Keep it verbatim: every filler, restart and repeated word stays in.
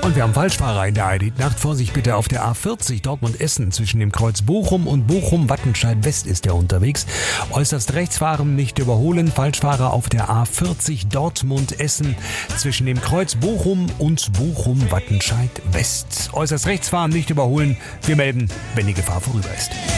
Und wir haben Falschfahrer in der I D-Nacht. Vorsicht bitte auf der A vierzig Dortmund-Essen zwischen dem Kreuz Bochum und Bochum-Wattenscheid-West ist er unterwegs. Äußerst rechts fahren, nicht überholen. Falschfahrer auf der A vierzig Dortmund-Essen zwischen dem Kreuz Bochum und Bochum-Wattenscheid-West. Äußerst rechts fahren, nicht überholen. Wir melden, wenn die Gefahr vorüber ist.